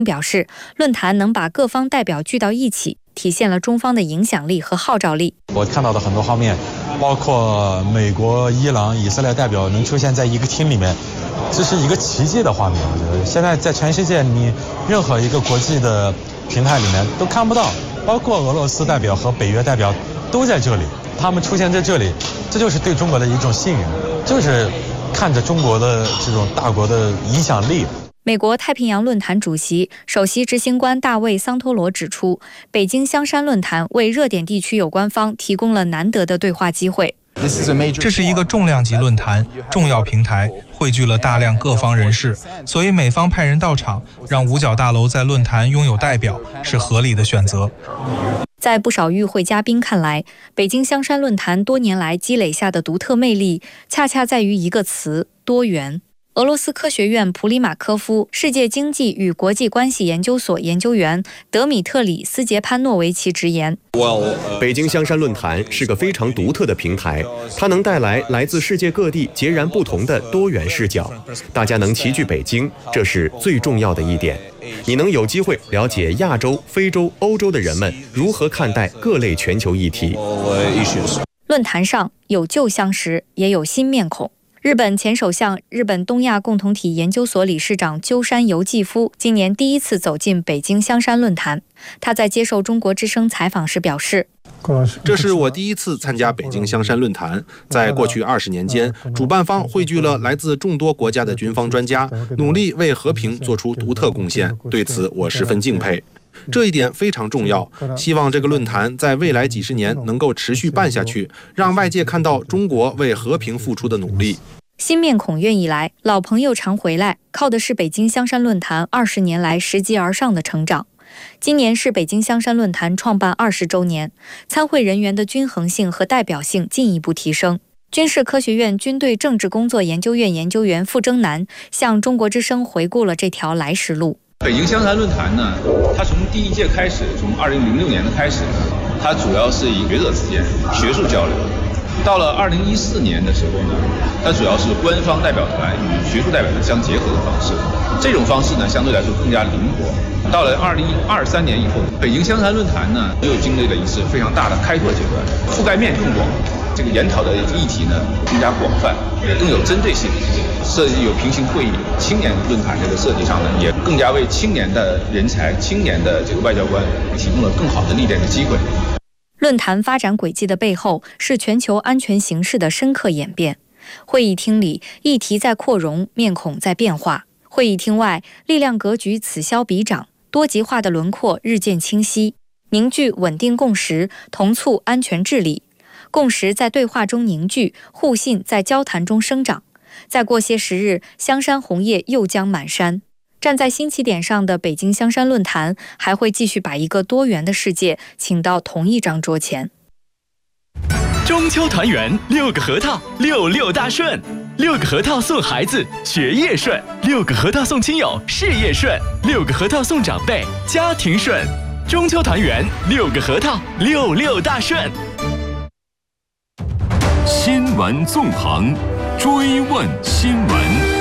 表示，论坛能把各方代表聚到一起，体现了中方的影响力和号召力。 我看到的很多方面，包括美国、伊朗、以色列代表能出现在一个厅里面，这是一个奇迹的画面。我觉得现在在全世界，你任何一个国际的平台里面都看不到，包括俄罗斯代表和北约代表都在这里，他们出现在这里，这就是对中国的一种信任，就是看着中国的这种大国的影响力。 美国太平洋论坛主席、首席执行官大卫·桑托罗指出，北京香山论坛为热点地区有关方提供了难得的对话机会。 这是一个重量级论坛，重要平台，汇聚了大量各方人士，所以美方派人到场，让五角大楼在论坛拥有代表，是合理的选择。 在不少与会嘉宾看来，北京香山论坛多年来积累下的独特魅力，恰恰在于一个词：多元。俄罗斯科学院普里马科夫世界经济与国际关系研究所研究员德米特里斯杰潘诺维奇直言， 北京香山论坛是个非常独特的平台，它能带来来自世界各地截然不同的多元视角，大家能齐聚北京，这是最重要的一点。你能有机会了解亚洲、非洲、欧洲的人们如何看待各类全球议题。 论坛上有旧相识，也有新面孔。日本前首相、日本东亚共同体研究所理事长鸠山由纪夫今年第一次走进北京香山论坛。他在接受中国之声采访时表示， 这是我第一次参加北京香山论坛。在过去20年间，主办方汇聚了来自众多国家的军方专家，努力为和平做出独特贡献，对此我十分敬佩。这一点非常重要，希望这个论坛在未来几十年能够持续办下去，让外界看到中国为和平付出的努力。 新面孔愿意来，老朋友常回来，靠的是北京香山论坛20年来拾级而上的成长。今年是北京香山论坛创办20周年，参会人员的均衡性和代表性进一步提升。军事科学院军队政治工作研究院研究员傅征南向中国之声回顾了这条来时路。 北京香山论坛呢，它从第一届开始，从2006年的开始，它主要是以学者之间学术交流。到了2014年的时候呢，它主要是官方代表团与学术代表团相结合的方式。这种方式呢，相对来说更加灵活。到了2023年以后，北京香山论坛呢，又经历了一次非常大的开拓阶段，覆盖面更广，这个研讨的议题呢更加广泛，也更有针对性。设计有平行会议、青年论坛这个设计上呢，也更加为青年的人才、青年的这个外交官提供了更好的历练的机会。 论坛发展轨迹的背后是全球安全形势的深刻演变。会议厅里，议题在扩容，面孔在变化；会议厅外，力量格局此消彼长，多极化的轮廓日渐清晰，凝聚稳定共识，同促安全治理。共识在对话中凝聚，互信在交谈中生长。再过些时日，香山红叶又将满山。站在新起点上的北京香山论坛，还会继续把一个多元的世界请到同一张桌前。 中秋团圆，6个核桃，66大顺，6个核桃送孩子学业顺，6个核桃送亲友事业顺，6个核桃送长辈家庭顺。中秋团圆，6个核桃，66大顺。 新闻纵横，追问新闻。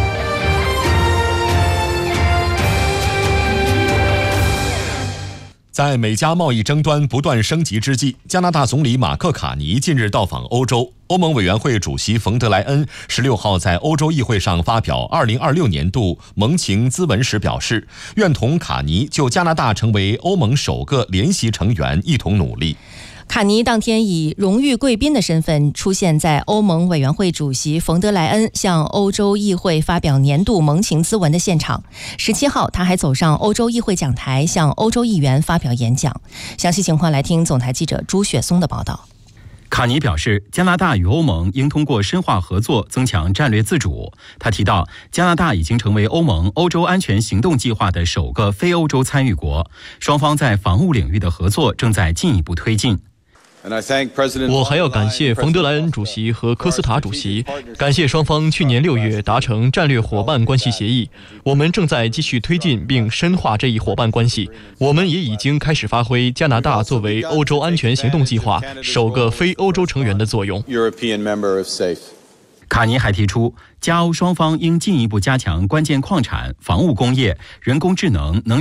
在美加贸易争端不断升级之际，加拿大总理马克·卡尼近日到访欧洲。欧盟委员会主席冯德莱恩16号在欧洲议会上发表2026年度盟情咨文时表示，愿同卡尼就加拿大成为欧盟首个联席成员一同努力。 卡尼当天以荣誉贵宾的身份出现在欧盟委员会主席冯德莱恩向欧洲议会发表年度盟情咨文的现场。17号，他还走上欧洲议会讲台，向欧洲议员发表演讲。详细情况来听总台记者朱雪松的报道。 卡尼表示，加拿大与欧盟应通过深化合作增强战略自主。他提到，加拿大已经成为欧盟欧洲安全行动计划的首个非欧洲参与国，双方在防务领域的合作正在进一步推进。 我还要感谢冯德莱恩主席和科斯塔主席，感谢双方去年6月达成战略伙伴关系协议。我们正在继续推进并深化这一伙伴关系。我们也已经开始发挥加拿大作为欧洲安全行动计划首个非欧洲成员的作用。 卡尼还提出，加欧双方应进一步加强关键矿产、防务工业、人工智能、能源